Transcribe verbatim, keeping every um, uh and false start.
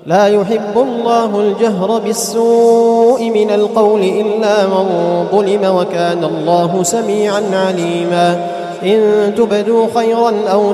لا يحب الله الجهر بالسوء من القول إلا من ظلم وكان الله سميعا عليما إن تبدوا خيرا أو